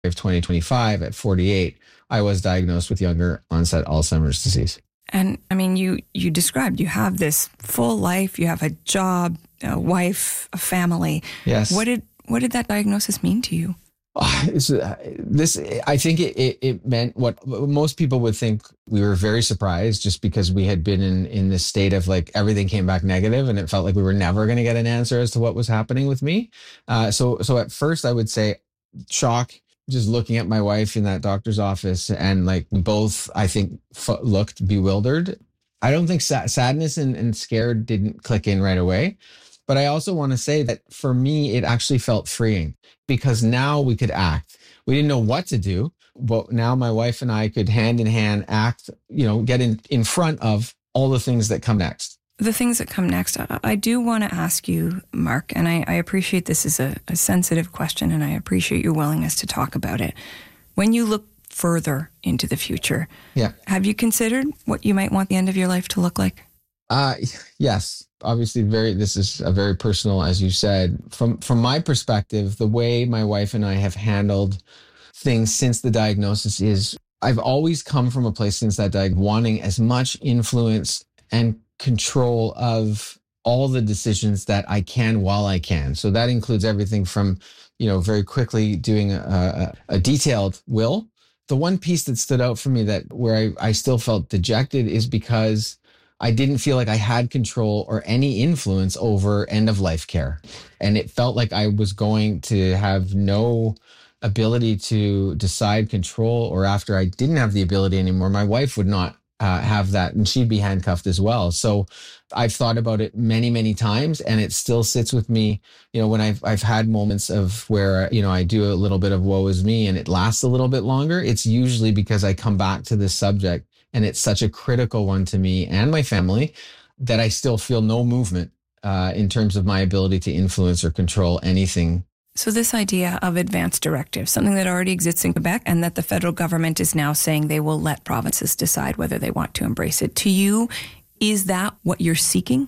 of 2025 at 48, I was diagnosed with younger onset Alzheimer's disease. And I mean, you described you have this full life, you have a job, a wife, a family. Yes. What did that diagnosis mean to you? I think it meant what most people would think. We were very surprised just because we had been in this state of like everything came back negative and it felt like we were never going to get an answer as to what was happening with me. So at first I would say shock, just looking at my wife in that doctor's office, and like both, I think, looked bewildered. I don't think sadness and scared didn't click in right away. But I also want to say that for me, it actually felt freeing because now we could act. We didn't know what to do, but now my wife and I could hand in hand act, get in front of all the things that come next. The things that come next, I do want to ask you, Mark, and I appreciate this is a sensitive question, and I appreciate your willingness to talk about it. When you look further into the future, have you considered what you might want the end of your life to look like? Yes. Obviously, this is a very personal, as you said. From my perspective, the way my wife and I have handled things since the diagnosis is I've always come from a place since that diagnosis wanting as much influence and control of all the decisions that I can while I can. So that includes everything from, very quickly doing a detailed will. The one piece that stood out for me that where I still felt dejected is because I didn't feel like I had control or any influence over end of life care. And it felt like I was going to have no ability to decide control, or after I didn't have the ability anymore, my wife would not have that and she'd be handcuffed as well. So I've thought about it many, many times, and it still sits with me, when I've had moments of where, I do a little bit of woe is me and it lasts a little bit longer. It's usually because I come back to this subject and it's such a critical one to me and my family that I still feel no movement in terms of my ability to influence or control anything. So this idea of advance directive, something that already exists in Quebec and that the federal government is now saying they will let provinces decide whether they want to embrace it. To you, is that what you're seeking?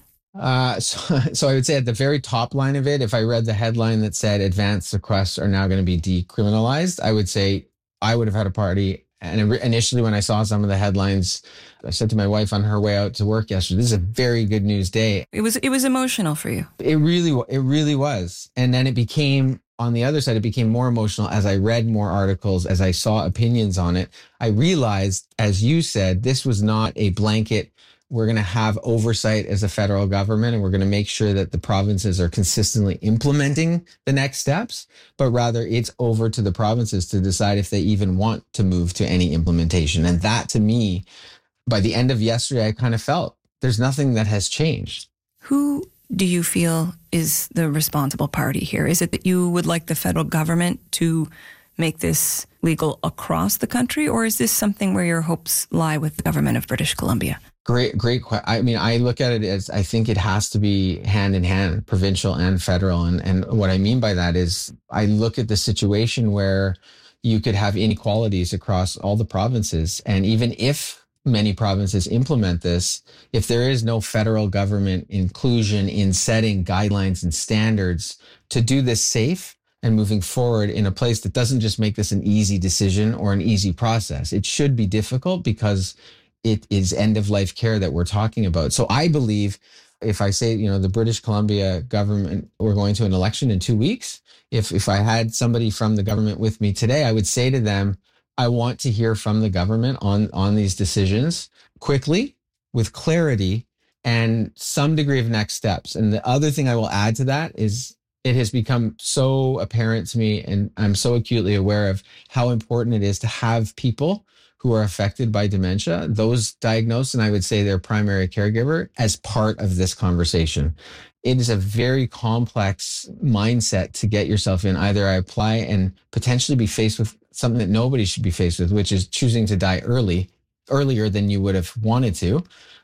So I would say at the very top line of it, if I read the headline that said advance requests are now going to be decriminalized, I would say I would have had a party. And initially when I saw some of the headlines, I said to my wife on her way out to work yesterday, this is a very good news day. It was emotional for you. It really was. And then it became, on the other side, it became more emotional as I read more articles, as I saw opinions on it. I realized, as you said, this was not a blanket. We're going to have oversight as a federal government, and we're going to make sure that the provinces are consistently implementing the next steps, but rather it's over to the provinces to decide if they even want to move to any implementation. And that, to me, by the end of yesterday, I kind of felt there's nothing that has changed. Who do you feel is the responsible party here? Is it that you would like the federal government to make this legal across the country, or is this something where your hopes lie with the government of British Columbia? Great question. I mean, I look at it as I think it has to be hand in hand, provincial and federal. And what I mean by that is I look at the situation where you could have inequalities across all the provinces. And even if many provinces implement this, if there is no federal government inclusion in setting guidelines and standards to do this safe and moving forward in a place that doesn't just make this an easy decision or an easy process, it should be difficult because it is end of life care that we're talking about. So I believe if I say, the British Columbia government, we're going to an election in 2 weeks. If I had somebody from the government with me today, I would say to them, I want to hear from the government on these decisions quickly, with clarity and some degree of next steps. And the other thing I will add to that is it has become so apparent to me, and I'm so acutely aware of how important it is to have people who are affected by dementia, those diagnosed, and I would say their primary caregiver, as part of this conversation. It is a very complex mindset to get yourself in. Either I apply and potentially be faced with something that nobody should be faced with, which is choosing to die earlier than you would have wanted to,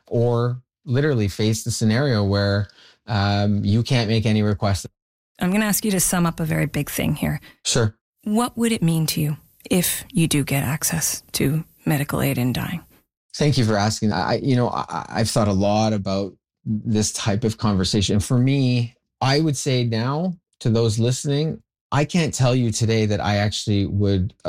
or literally face the scenario where you can't make any requests. I'm going to ask you to sum up a very big thing here. Sure. What would it mean to you if you do get access to medical aid in dying? Thank you for asking. I've thought a lot about this type of conversation. For me, I would say now to those listening, I can't tell you today that I actually would